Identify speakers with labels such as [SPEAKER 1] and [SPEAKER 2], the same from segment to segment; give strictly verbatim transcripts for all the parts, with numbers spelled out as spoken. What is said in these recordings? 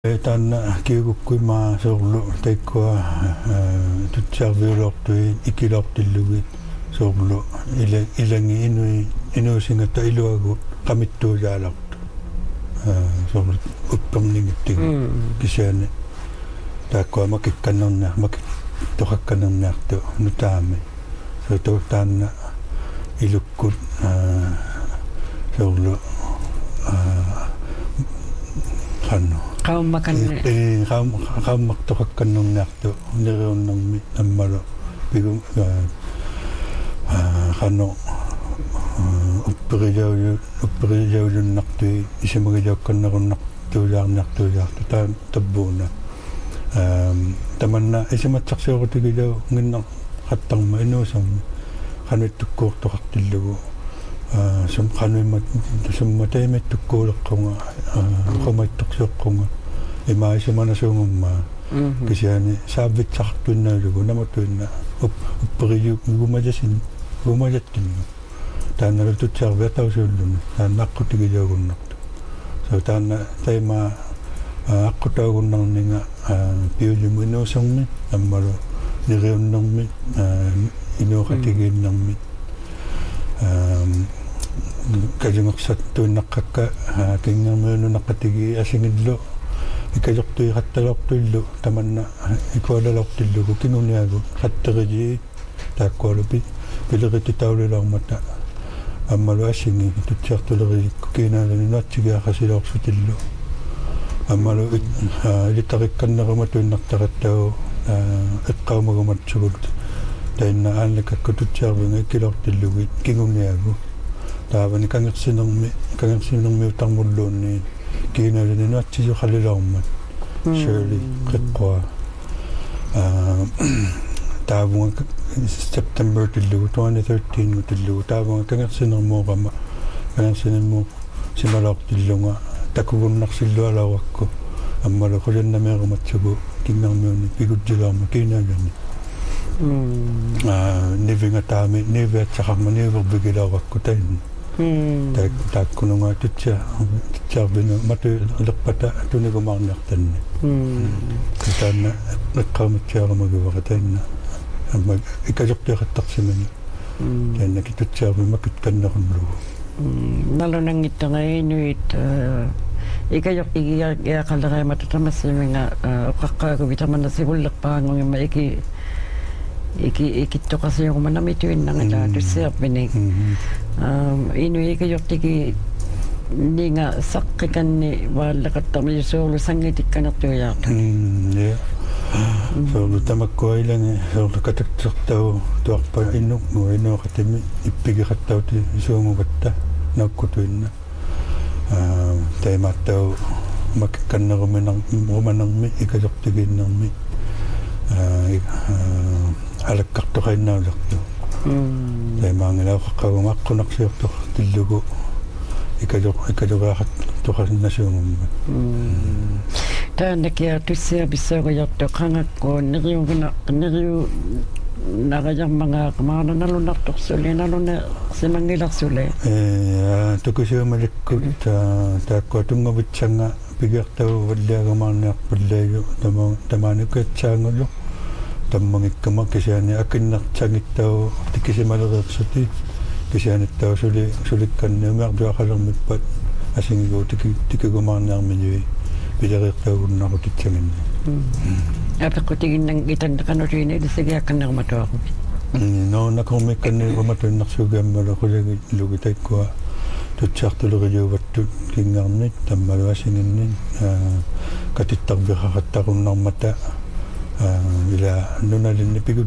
[SPEAKER 1] Tänä kiukkuimaa sorlu teikkoa tutsarviulortui ikilortillugi sorlu ilangi inui inuusingatta iluagu qamittuujaalartu sorlu upperningittigi kisiani taakkua makikkannerna makik toqakkannernaartu nutaami so tuutaanna ilukkut sorlu qannu
[SPEAKER 2] qaummakan
[SPEAKER 1] eh qaum qaummak toqakkannernaartu neriunnermi nammalu pigum qannu upperijaulu upperijaulunnartui isimagijaukkannеруннартуулаарнартуулаарту таа таббууна таманна исиматсарсиорутигилау нginner qattарма инуусарми qanuittukkuurtoqartillugu sum qanuimmat summa taimitukkuuleqqunga qomaittorsiuqqunga ima isimanasuungumma kisiani saavvitsartuinnaulugu namatuinna upperiyu gumajasin gumajattinnu taannalu tutsiarviatausuulluni taannaqqutigiluagunnartu so taanna taima aqqutaugunnarninga piulimu inuusermi nammalu niriunnermi inuuqatigiinnermi kalingersattuinnaqqakka kingermiununaqqatigi asingillu ikajortui qattalortuillu tamanna ikualalortillugu kinuniagu qatteriji taakkualupi pilerititaulularmata ammalu asingi tutsiartulerikku kiinaalani nuatsigiaqasiloorsutillu ammalu ilitarikkannerimattuinnartaqattau eqqaumagumatsugut tainna aanlikakku tutsiarvinga ikkilortillugi kinguniagu taavani kangersinermi kangersinermi utarmulluunni kiinaalani nuatsisoqalilormat Shirley qiqqua taavunga September tillugu twenty thirteen tillugu taavunga kangersinermuuqama kangersinermu simalortillunga takugunnarsillualauakku ammalu qulannameerumatsugu kinnermiuni pigutjilaarma kiinaalani nivinga taami niviatsaqarma niverbigilaavakku tainna taak taakkununga tutsia tutsiarvinu matu leqqata tunigumarniartanni taanna eqqaamatsiaramaguvara tainna amma ikajortiaqattarsimani tainna kitutsiarvi makit kannerunlugu
[SPEAKER 2] nalunangittangainuit ikajortigiaqallereemata tamassiminga oqqaqqaagu vitamanasivullerpaangungimma iki iki ikittoqasiurumanamituinnangala tussiarpinik inu ikajortigi ninga saqqikanni vaallaqattarmi suulu sangitikkanertuiaarta
[SPEAKER 1] ya soorlu tamakkuailangi soorlu kataksertau tuarpa innukmu inuoqatimi ippigiqattauti suumugatta naukkutuinna taimattau makikkanneruminermi ikajortigiinnermi alakkartoqainnaulertu taimaangilauqaqqagumaqqunarsiortortillugu ikajor ikajoriaqattoqassinnasuungumma
[SPEAKER 2] taannakia tussiapissaugajortu qangakku neriuguna neriu narajarmangaaqamaananalunartorsuli naluna simangilarsuli
[SPEAKER 1] ee tukusiumalikku taakkua tungavitsanga pigiartau valliagamaarniarpullaigu tama tamaanikatsaangulu tammangikkamak kisiani akinnertsangittau tikisimaleriqsuti kisianittau suli sulikkanniumiartuaqalermippat asingigu tiki tikigumaarniarmiñui pileriqtaugunnarutitsanginni
[SPEAKER 2] apeqqutiginnang itannaqanutuini lisigiakkannermatuaqut
[SPEAKER 1] no nakormikkannirumattuinnarsugiammalu qulagi taikkua tutsiartuleriyuuvattut kingarnit tammalu asinginni katittarviqaqattarunnarmata ila nunalinni pigut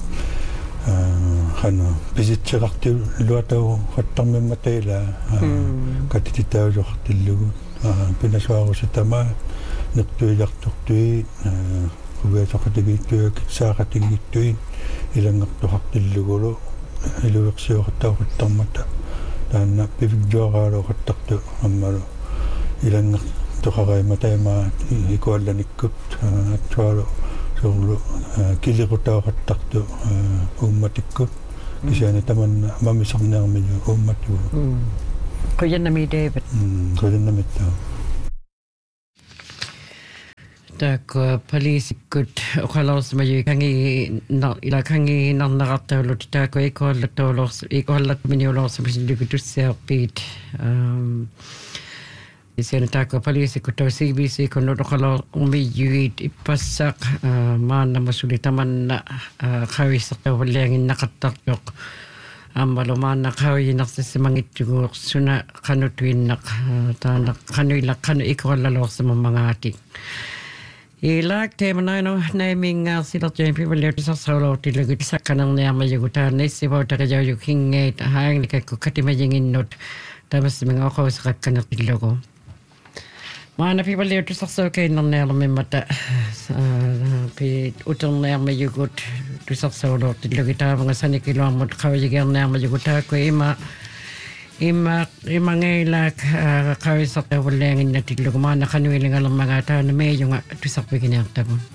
[SPEAKER 1] qanu pisitseqartiu luatau qattarmimmataila katititaujoqartillugu pinasuarusitama nertuilartortui kuviatoqatigiittuak saaqatigiittuin ilangertoqartillugulu iluiqsiuqattauqattarmata taanna pivigjuaraaluqattartu ammalu ilangertoqaraimataima ikuallanikkut attualu soorlu kiliqutauqattartu ummatikkut kisiani tamanna mamisarniarmiñu ummatigu
[SPEAKER 2] quyannami David
[SPEAKER 1] quyannamittau
[SPEAKER 2] Tako palisikut okalaus mayu kangi na ila kangi na naratalu tako ikolla tolos ikolla miniolos bisindukutusserpit um isen tako palisikut C B C kono okala umiyuit ipassak maana masulitaman na khawisaq wallangin naqattarjoq ambalo maana khawinaqsissimangitjugu suna qanutuinaq taana qanuila qanu ikolla lorsamamangati Ilak temanano naming sila jampi valer sa solo tilagut sa kanang niya mayugutan ni si Walter Jayu King eight hang ni ko katimajingin not tamas mga ako sa kanang tilogo. Mana pi valer sa so kay nang niya mata pi utong niya mayugut tu sa solo tilagita mga sani kilomot kawajigan niya mayuguta ko ima Ima ima ngaylak kawis sa tawalangin na tiglog mana kanuiling alam mga ta na may yung tusak bigyan ng tabon.